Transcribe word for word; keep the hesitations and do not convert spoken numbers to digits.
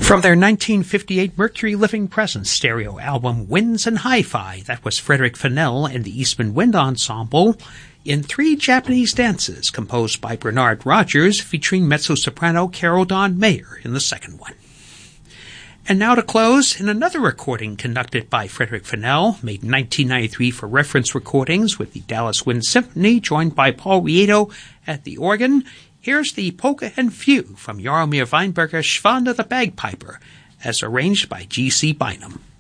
From their nineteen fifty-eight Mercury Living Presence stereo album Winds and Hi-Fi, that was Frederick Fennell and the Eastman Wind Ensemble in Three Japanese Dances, composed by Bernard Rogers, featuring mezzo-soprano Carol Dawn Mayer in the second one. And now to close, in another recording conducted by Frederick Fennell, made in nineteen ninety-three for Reference Recordings with the Dallas Wind Symphony, joined by Paul Rieto at the organ, here's the Polka and Fugue from Jaromir Weinberger's Schwanda the Bagpiper, as arranged by G C Bynum.